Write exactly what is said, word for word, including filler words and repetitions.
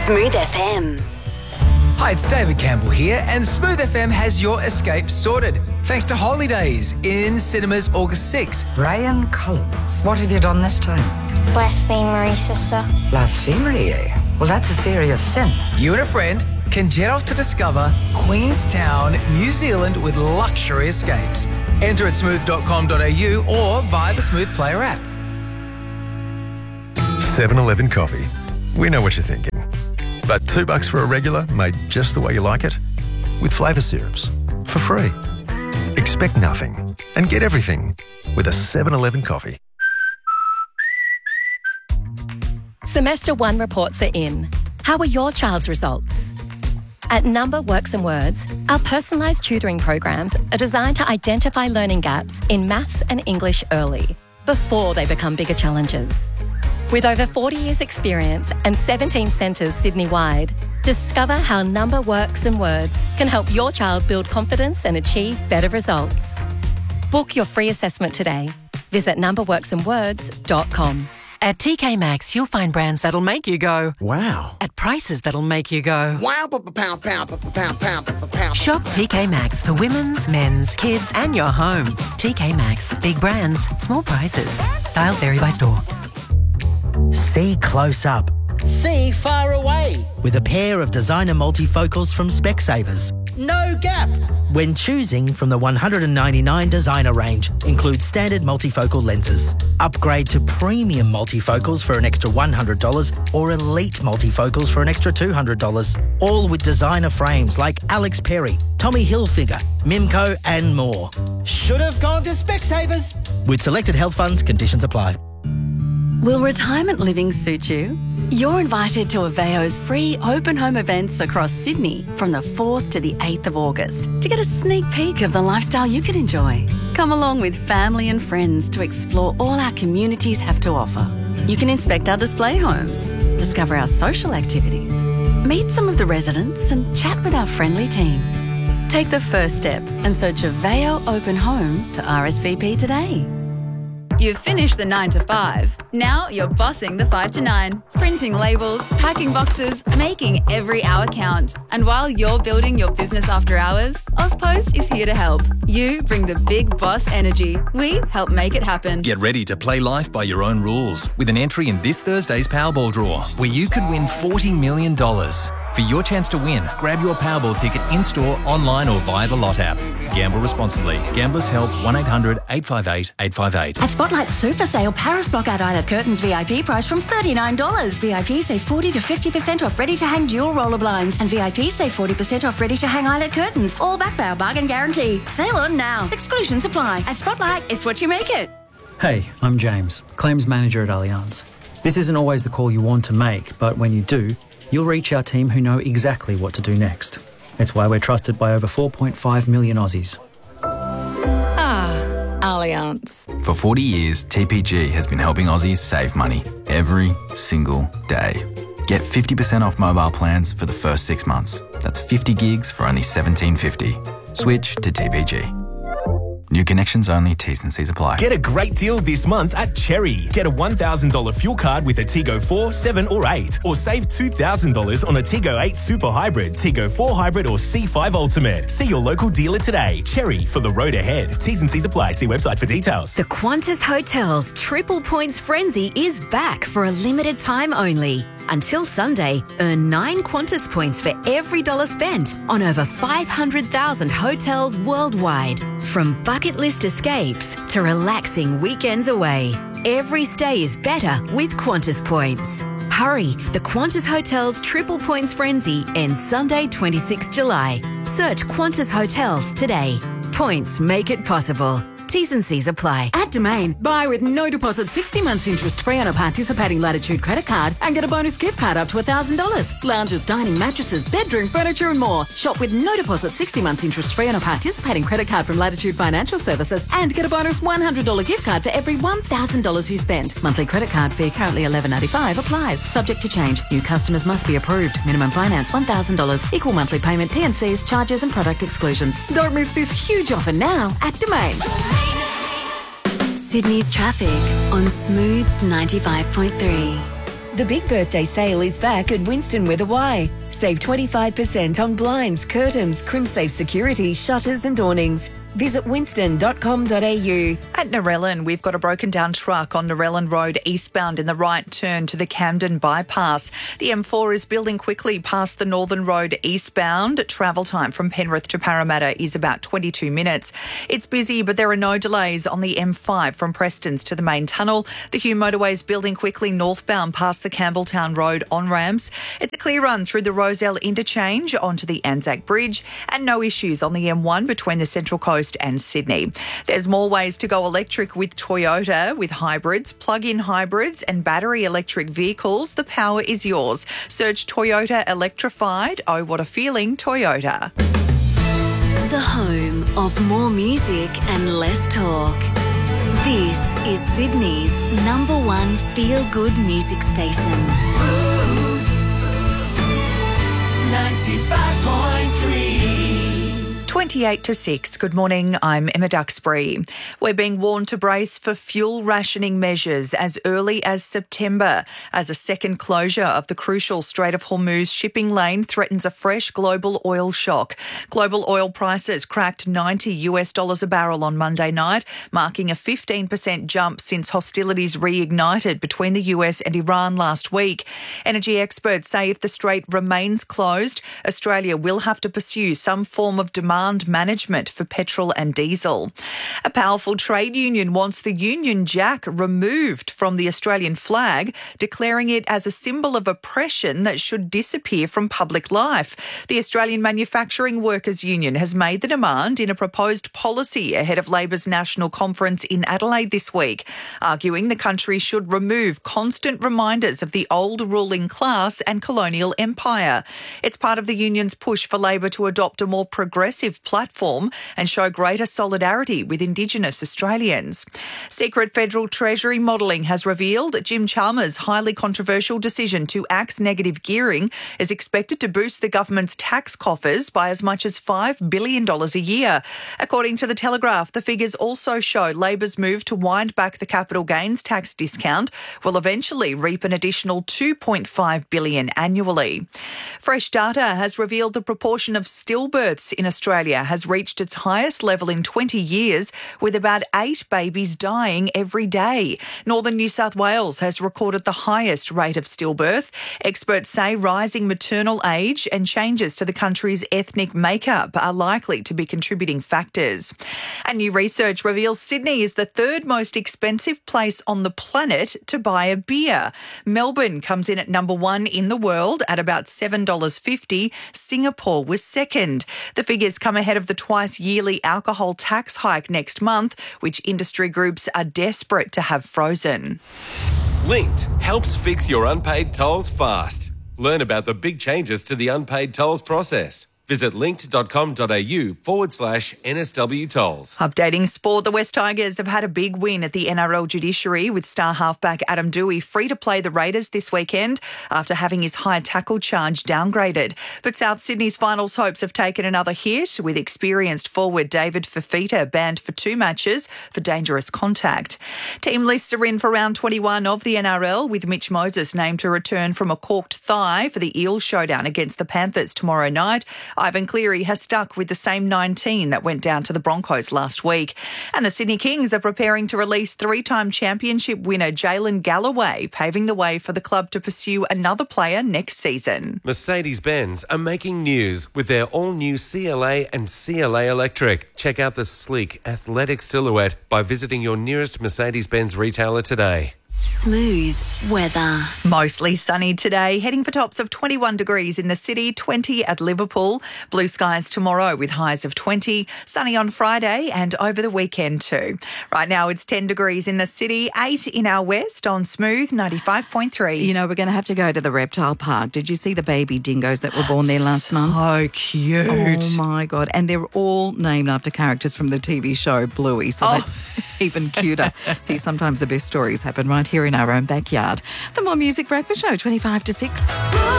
Smooth F M. Hi, it's David Campbell here, and Smooth F M has your escape sorted. Thanks to Holidays in cinemas August sixth. Brian Collins, what have you done this time? Blasphemery, sister. Blasphemery, eh? Well, that's a serious sin. You and a friend can jet off to discover Queenstown, New Zealand with luxury escapes. Enter at smooth dot com dot a u or via the Smooth Player app. seven eleven coffee. We know what you're thinking. But two bucks for a regular made just the way you like it? With flavour syrups. For free. Expect nothing and get everything with a seven eleven coffee. Semester one reports are in. How are your child's results? At Number Works and Words, our personalised tutoring programs are designed to identify learning gaps in maths and English early, before they become bigger challenges. With over forty years experience and seventeen centres Sydney-wide, discover how Number Works and Words can help your child build confidence and achieve better results. Book your free assessment today. Visit number works and words dot com. At T K Maxx, you'll find brands that'll make you go, wow. At prices that'll make you go, wow. Pound, pound, pound, pound, pound. Shop T K Maxx for women's, men's, kids and your home. T K Maxx. Big brands, small prices. Styles vary by store. See close up. See far away. With a pair of designer multifocals from Specsavers. No gap. When choosing from the one hundred ninety-nine designer range, includes standard multifocal lenses. Upgrade to premium multifocals for an extra one hundred dollars or elite multifocals for an extra two hundred dollars. All with designer frames like Alex Perry, Tommy Hilfiger, Mimco and more. Should have gone to Specsavers. With selected health funds, conditions apply. Will retirement living suit you? You're invited to Aveo's free open home events across Sydney from the fourth to the eighth of August to get a sneak peek of the lifestyle you could enjoy. Come along with family and friends to explore all our communities have to offer. You can inspect our display homes, discover our social activities, meet some of the residents and chat with our friendly team. Take the first step and search Aveo Open Home to R S V P today. You've finished the nine to five. Now you're bossing the five to nine. Printing labels, packing boxes, making every hour count. And while you're building your business after hours, Ozpost is here to help. You bring the big boss energy. We help make it happen. Get ready to play life by your own rules with an entry in this Thursday's Powerball draw, where you could win forty million dollars. For your chance to win, grab your Powerball ticket in-store, online or via the Lot app. Gamble responsibly. Gamblers Help one eight hundred eight five eight eight five eight. At Spotlight Super Sale, Paris Blockout Eyelet Curtains V I P price from thirty-nine dollars. V I P save forty to fifty percent off ready-to-hang dual roller blinds. And V I P save forty percent off ready-to-hang eyelet curtains. All backed by our bargain guarantee. Sale on now. Exclusions apply. At Spotlight, it's what you make it. Hey, I'm James, Claims Manager at Allianz. This isn't always the call you want to make, but when you do, you'll reach our team who know exactly what to do next. It's why we're trusted by over four point five million Aussies. Ah, Allianz. For forty years, T P G has been helping Aussies save money every single day. Get fifty percent off mobile plans for the first six months. That's fifty gigs for only seventeen fifty. Switch to T P G. New connections only, T's and C's apply. Get a great deal this month at Cherry. Get a one thousand dollars fuel card with a Tigo four, seven or eight. Or save two thousand dollars on a Tigo eight Super Hybrid, Tigo four Hybrid or C five Ultimate. See your local dealer today. Cherry, for the road ahead. T's and C's apply. See website for details. The Qantas Hotels Triple Points Frenzy is back for a limited time only. Until Sunday, earn nine Qantas points for every dollar spent on over five hundred thousand hotels worldwide. From bucket list escapes to relaxing weekends away, every stay is better with Qantas points. Hurry, the Qantas Hotels Triple Points Frenzy ends Sunday, twenty-sixth of July. Search Qantas Hotels today. Points make it possible. T's and C's apply. At Domain, buy with no deposit sixty months interest free on a participating Latitude credit card and get a bonus gift card up to one thousand dollars. Lounges, dining, mattresses, bedroom, furniture and more. Shop with no deposit sixty months interest free on a participating credit card from Latitude Financial Services and get a bonus one hundred dollars gift card for every one thousand dollars you spend. Monthly credit card fee currently eleven ninety-five applies. Subject to change. New customers must be approved. Minimum finance one thousand dollars. Equal monthly payment. T and C's, charges and product exclusions. Don't miss this huge offer now at Domain. Sydney's traffic on Smooth ninety-five point three. The big birthday sale is back at Winston with a Y. Save twenty-five percent on blinds, curtains, CrimSafe security, shutters and awnings. Visit winston dot com dot a u. At Narellan, we've got a broken down truck on Narellan Road eastbound in the right turn to the Camden bypass. The M four is building quickly past the Northern Road eastbound. Travel time from Penrith to Parramatta is about twenty-two minutes. It's busy, but there are no delays on the M five from Prestons to the main tunnel. The Hume motorway is building quickly northbound past the Campbelltown Road on-ramps. It's a clear run through the Rozelle interchange onto the Anzac Bridge, and no issues on the M one between the Central Coast and Sydney. There's more ways to go electric with Toyota. With hybrids, plug-in hybrids and battery electric vehicles, the power is yours. Search Toyota Electrified. Oh, what a feeling, Toyota. The home of more music and less talk. This is Sydney's number one feel-good music station. ninety-five point three. twenty-eight to six. Good morning, I'm Emma Duxbury. We're being warned to brace for fuel rationing measures as early as September, as a second closure of the crucial Strait of Hormuz shipping lane threatens a fresh global oil shock. Global oil prices cracked ninety US dollars a barrel on Monday night, marking a fifteen percent jump since hostilities reignited between the U S and Iran last week. Energy experts say if the strait remains closed, Australia will have to pursue some form of demand management for petrol and diesel. A powerful trade union wants the Union Jack removed from the Australian flag, declaring it as a symbol of oppression that should disappear from public life. The Australian Manufacturing Workers Union has made the demand in a proposed policy ahead of Labor's national conference in Adelaide this week, arguing the country should remove constant reminders of the old ruling class and colonial empire. It's part of the union's push for Labor to adopt a more progressive platform and show greater solidarity with Indigenous Australians. Secret Federal Treasury modelling has revealed Jim Chalmers' highly controversial decision to axe negative gearing is expected to boost the government's tax coffers by as much as five billion dollars a year. According to The Telegraph, the figures also show Labor's move to wind back the capital gains tax discount will eventually reap an additional two point five billion dollars annually. Fresh data has revealed the proportion of stillbirths in Australia has reached its highest level in twenty years, with about eight babies dying every day. Northern New South Wales has recorded the highest rate of stillbirth. Experts say rising maternal age and changes to the country's ethnic makeup are likely to be contributing factors. And new research reveals Sydney is the third most expensive place on the planet to buy a beer. Melbourne comes in at number one in the world at about seven dollars fifty. Singapore was second. The figures come ahead of the twice-yearly alcohol tax hike next month, which industry groups are desperate to have frozen. Linked helps fix your unpaid tolls fast. Learn about the big changes to the unpaid tolls process. Visit linked.com.au forward slash NSW tolls. Updating sport, the West Tigers have had a big win at the N R L judiciary with star halfback Adam Doueihi free to play the Raiders this weekend after having his high tackle charge downgraded. But South Sydney's finals hopes have taken another hit, with experienced forward David Fifita banned for two matches for dangerous contact. Team lists are in for round twenty-one of the N R L, with Mitch Moses named to return from a corked thigh for the Eels showdown against the Panthers tomorrow night. Ivan Cleary has stuck with the same nineteen that went down to the Broncos last week. And the Sydney Kings are preparing to release three-time championship winner Jalen Galloway, paving the way for the club to pursue another player next season. Mercedes-Benz are making news with their all-new C L A and C L A Electric. Check out the sleek, athletic silhouette by visiting your nearest Mercedes-Benz retailer today. Smooth weather. Mostly sunny today, heading for tops of twenty-one degrees in the city, twenty at Liverpool. Blue skies tomorrow with highs of twenty. Sunny on Friday and over the weekend too. Right now it's ten degrees in the city, eight in our west on Smooth ninety-five point three. You know, we're going to have to go to the reptile park. Did you see the baby dingoes that were born there last so month? So cute. Oh my God. And they're all named after characters from the T V show Bluey. So Oh. that's even cuter. See, sometimes the best stories happen right here in our own backyard. The More Music Breakfast Show, twenty-five to six.